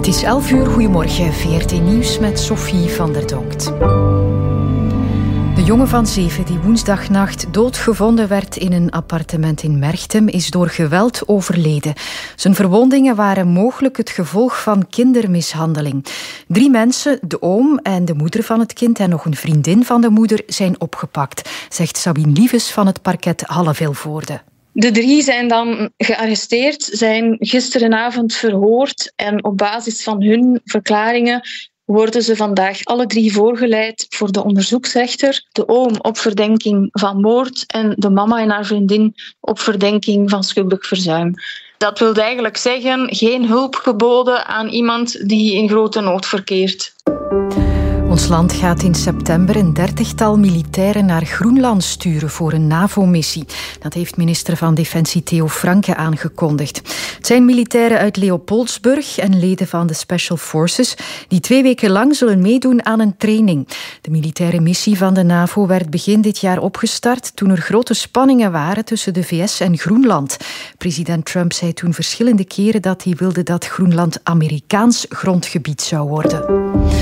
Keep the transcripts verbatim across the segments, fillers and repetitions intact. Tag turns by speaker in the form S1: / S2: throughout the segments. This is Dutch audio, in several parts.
S1: Het is elf uur, goedemorgen, V R T Nieuws met Sophie van der Donkt. De jongen van zeven die woensdagnacht doodgevonden werd in een appartement in Merchtem is door geweld overleden. Zijn verwondingen waren mogelijk het gevolg van kindermishandeling. Drie mensen, de oom en de moeder van het kind en nog een vriendin van de moeder, zijn opgepakt, zegt Sabine Lieves van het parket Halle-Vilvoorde.
S2: De drie zijn dan gearresteerd, zijn gisterenavond verhoord en op basis van hun verklaringen worden ze vandaag alle drie voorgeleid voor de onderzoeksrechter. De oom op verdenking van moord en de mama en haar vriendin op verdenking van schuldig verzuim. Dat wil eigenlijk zeggen, geen hulp geboden aan iemand die in grote nood verkeert.
S1: Ons land gaat in september een dertigtal militairen naar Groenland sturen voor een NAVO-missie. Dat heeft minister van Defensie Theo Franke aangekondigd. Het zijn militairen uit Leopoldsburg en leden van de Special Forces die twee weken lang zullen meedoen aan een training. De militaire missie van de NAVO werd begin dit jaar opgestart toen er grote spanningen waren tussen de V S en Groenland. President Trump zei toen verschillende keren dat hij wilde dat Groenland Amerikaans grondgebied zou worden.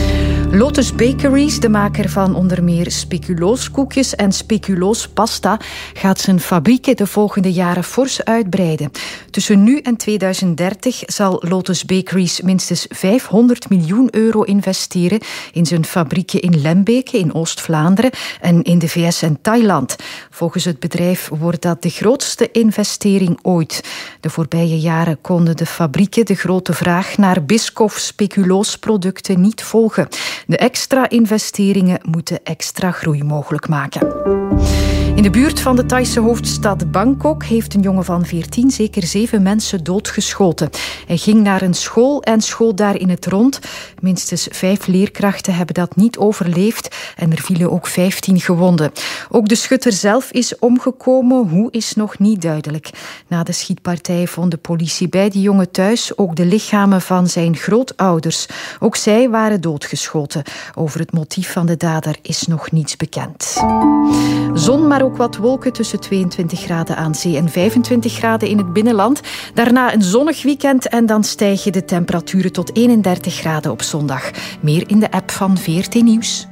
S1: Lotus Bakeries, de maker van onder meer speculooskoekjes en speculoospasta, gaat zijn fabrieken de volgende jaren fors uitbreiden. Tussen nu en tweeduizend dertig zal Lotus Bakeries minstens vijfhonderd miljoen euro investeren in zijn fabrieken in Lembeke, in Oost-Vlaanderen en in de V S en Thailand. Volgens het bedrijf wordt dat de grootste investering ooit. De voorbije jaren konden de fabrieken de grote vraag naar Biscoff speculoosproducten niet volgen. De extra investeringen moeten extra groei mogelijk maken. In de buurt van de Thaise hoofdstad Bangkok heeft een jongen van veertien zeker zeven mensen doodgeschoten. Hij ging naar een school en schoot daar in het rond. Minstens vijf leerkrachten hebben dat niet overleefd en er vielen ook vijftien gewonden. Ook de schutter zelf is omgekomen. Hoe is nog niet duidelijk. Na de schietpartij vond de politie bij die jongen thuis ook de lichamen van zijn grootouders. Ook zij waren doodgeschoten. Over het motief van de dader is nog niets bekend. Zon, maar ook wat wolken, tussen tweeëntwintig graden aan zee en vijfentwintig graden in het binnenland. Daarna een zonnig weekend en dan stijgen de temperaturen tot eenendertig graden op zondag. Meer in de app van V R T Nieuws.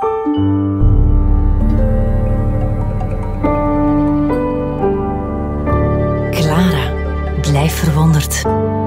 S3: Clara, blijf verwonderd.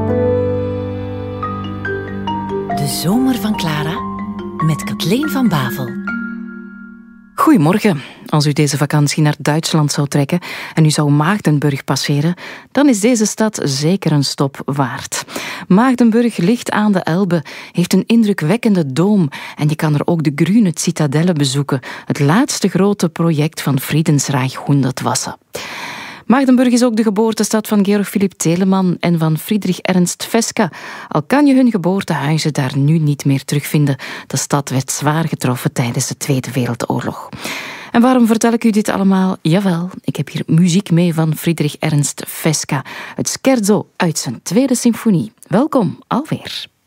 S3: De zomer van Clara met Kathleen van Bavel.
S4: Goedemorgen. Als u deze vakantie naar Duitsland zou trekken en u zou Maagdenburg passeren, dan is deze stad zeker een stop waard. Maagdenburg ligt aan de Elbe, heeft een indrukwekkende doom en je kan er ook de Grüne Zitadelle bezoeken, het laatste grote project van Friedensreich honderd Wasser. Maagdenburg is ook de geboortestad van Georg Philipp Telemann en van Friedrich Ernst Fesca. Al kan je hun geboortehuizen daar nu niet meer terugvinden. De stad werd zwaar getroffen tijdens de Tweede Wereldoorlog. En waarom vertel ik u dit allemaal? Jawel, ik heb hier muziek mee van Friedrich Ernst Fesca. Het scherzo uit zijn tweede symfonie. Welkom alweer.